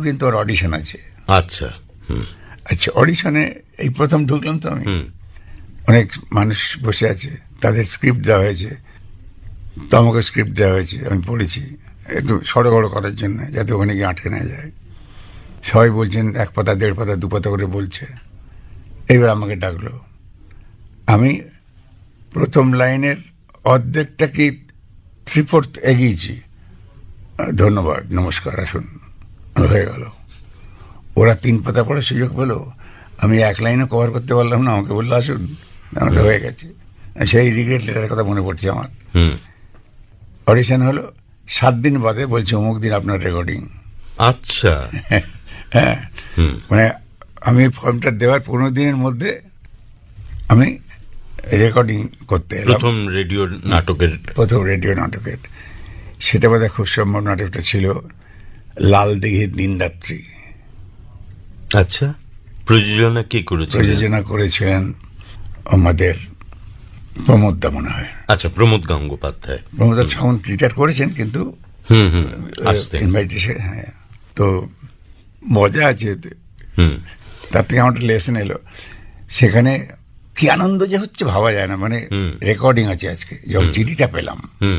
দিন তোর অডিশন আছে। আচ্ছা। আচ্ছা, অডিশনে এই প্রথম ঢুকলাম তো আমি, অনেক মানুষ বসে আছে, তাদের স্ক্রিপ্ট দেওয়া হয়েছে, তো আমাকে স্ক্রিপ্ট দেওয়া হয়েছে, আমি পড়েছি একটু সড়গড় করার জন্য, যাতে ওখানে গিয়ে আটকে না যায়। সবাই বলছেন 1 পাতা 1.5 পাতা 2 পাতা করে বলছে। এইবার আমাকে ডাকলো, আমি প্রথম লাইনের অর্ধেকটা কি 3/4 এগিয়েছি, ধন্যবাদ নমস্কার আসুন, হয়ে গেল। ওরা 3 পাতা পড়ার সুযোগ পেলো, আমি 1 লাইনও কভার করতে পারলাম না, আমাকে বললো আসুন, আমাদের হয়ে গেছে। সেই রিগ্রেট লেটারের কথা মনে পড়ছে আমার। অডিশন হলো 7 দিন বাদে, বলছে অমুক দিন আপনার রেকর্ডিং। আচ্ছা। হ্যাঁ, মানে আমি ফর্মটা দেওয়ার 15 দিনের মধ্যে আমি রেকর্ডিং করতে এলাম। প্রথম রেডিও নাটকের সেটা বোধহয় খুব সম্ভব নাটকটা ছিল লাল দিঘির দিন রাত্রি। আচ্ছা, প্রযোজনা কে করেছিলেন? প্রযোজনা করেছিলেন আমাদের প্রমোদ দা মনে হয়। আচ্ছা, প্রমোদ গঙ্গোপাধ্যায়। প্রমোদ দা তখন রিটায়ার করেছেন, কিন্তু ইনভাইটেশন। হ্যাঁ, তো মজা আছে এতে। তার থেকে আমার একটা লেসন এলো, সেখানে কি আনন্দ যে হচ্ছে ভাবা যায় না। মানে রেকর্ডিং আছে আজকে, যখন চিঠিটা পেলাম,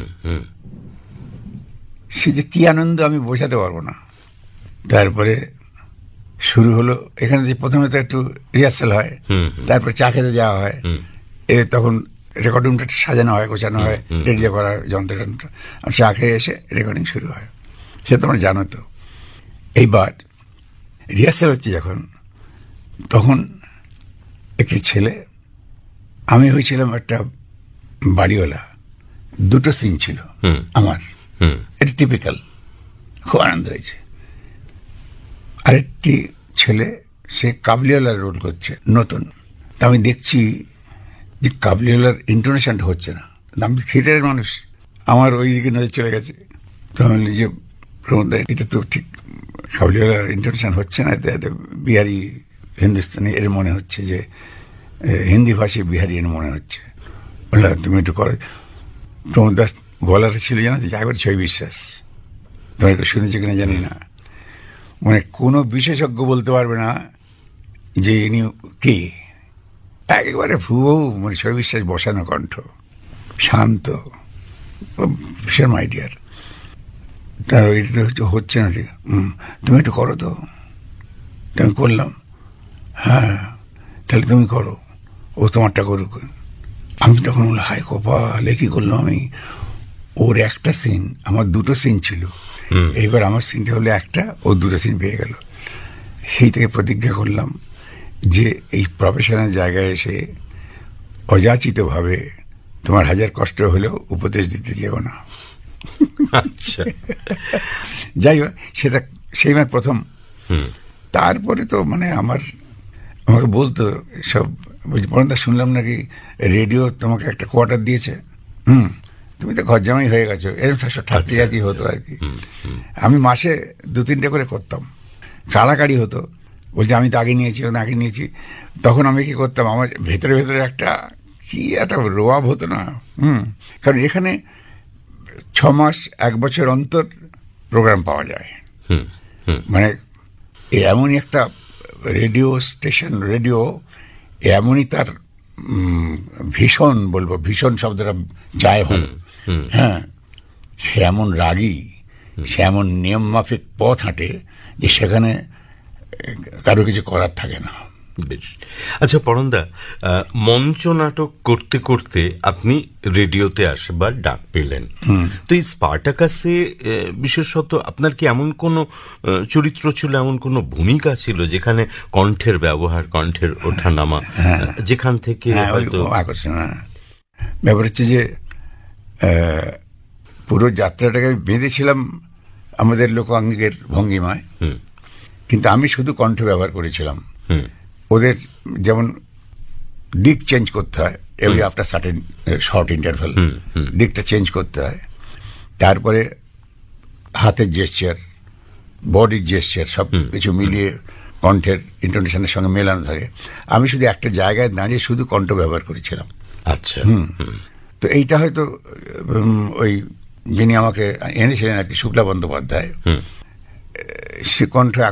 সে যে কি আনন্দ আমি বোঝাতে পারবো না। তারপরে শুরু হলো, এখানে যে প্রথমে তো একটু রিহার্সাল হয়, তারপরে চা খেতে যাওয়া হয়, তখন রেকর্ডিংটা সাজানো হয়, গোছানো হয়, রেডি করা যন্ত্র, আর চা খেয়ে এসে রেকর্ডিং শুরু হয়। সে তোমরা জানো তো। এইবার রিহার্সাল হচ্ছে যখন, তখন একটি ছেলে, আমি হয়েছিলাম একটা বাড়িওয়ালা, 2টো সিন ছিল আমার, এটা টিপিক্যাল, খুব আনন্দ হয়েছে। আরেকটি ছেলে, সে কাবলিওয়ালার রোল করছে, নতুন। তা আমি দেখছি যে কাবলিওয়ালার ইন্টোনেশনটা হচ্ছে না, আমি থিয়েটারের মানুষ, আমার ওই দিকে নজর চলে গেছে। তো আমি বলি যে প্রমোদ দা, এটা তো ঠিক কাবলিওয়ালার ইন্টোনেশন হচ্ছে না, এটা বিহারি হিন্দুস্তানি এর মনে হচ্ছে, যে হিন্দি ভাষী বিহারি এর মনে হচ্ছে। বললাম তুমি একটু করো। প্রমোদ দাস গলাটা ছিল জানো তো, একবার ছয় বিশ্বাস, তোমার একটু শুনেছি কিনা জানি না, মানে কোনো বিশেষজ্ঞ বলতে পারবে না যে ইনি কে, একেবারে ফুবু, মানে ছয় বিশ্বাস বসানো কণ্ঠ, শান্ত, ভীষণ আইডিয়ার। তা এটা তো হচ্ছে না, ঠিক তুমি একটু করো তো। আমি করলাম, হ্যাঁ তাহলে তুমি করো, ও তোমারটা করুক। আমি তখন বললাম হায় কপালে, কি করলাম আমি, ওর একটা সিন, আমার 2টো সিন ছিল, এইবার আমার সিনটা হলো একটা, ও 2টো সিন পেয়ে গেল। সেই থেকে প্রতিজ্ঞা করলাম যে এই প্রফেশনাল জায়গায় এসে অযাচিতভাবে তোমার 1000 কষ্ট হলেও উপদেশ দিতে যেও না। আচ্ছা, যাই হোক, সেটা সেই আমার প্রথম। তারপরে তো মানে আমাকে বলতো সব, পরন্দা শুনলাম নাকি রেডিও তোমাকে একটা কোয়ার্টার দিয়েছে, তুমি তো ঘর জামাই হয়ে গেছো, এরকম ঠাকুর আর কি হতো আর কি। আমি মাসে 2-3টে করে করতাম, কাড়াকাড়ি হতো, বলছে আমি তো আগে নিয়েছি। তখন আমি কি করতাম, আমার ভেতরে একটা কি একটা রোয়াব হতো না। কারণ এখানে 6 মাস 1 বছর অন্তর প্রোগ্রাম পাওয়া যায়। মানে এমনই একটা রেডিও স্টেশন, রেডিও এমনই তার ভীষণ, বলবো ভীষণ শব্দটা যায় ভালো। হ্যাঁ, সে এমন রাগী, সে এমন নিয়ম মাফিক পথ হাঁটে যে সেখানে কারো কিছু করার থাকে না। বেশ। আচ্ছা পরন্দা, মঞ্চ নাটক করতে করতে আপনি রেডিওতে আসবার ডাক পেলেন, তো এই স্পার্টাকাসে বিশেষত আপনার কি এমন কোনো চরিত্র ছিল, এমন কোনো ভূমিকা ছিল যেখানে কণ্ঠের ব্যবহার, কণ্ঠের ওঠানামা, যেখান থেকে আকর্ষণ? ব্যাপার হচ্ছে যে পুরো যাত্রাটাকে বেঁধেছিলাম আমাদের লোকাঙ্গিকের ভঙ্গিমায়, কিন্তু আমি শুধু কণ্ঠ ব্যবহার করেছিলাম। ওদের যেমন দিক চেঞ্জ করতে হয় every after certain short interval, দিকটা চেঞ্জ করতে হয়। তারপরে হাতের জেস্চার, বডির জেস্চার, সব কিছু মিলিয়ে কণ্ঠের ইন্টোনেশনের সঙ্গে মেলানো থাকে। আমি শুধু একটা জায়গায় দাঁড়িয়ে শুধু কণ্ঠ ব্যবহার করেছিলাম। আচ্ছা, তো এইটা হয়তো ওই যিনি আমাকে এনেছিলেন আর কি, শুক্লা বন্দ্যোপাধ্যায়, সে কণ্ঠ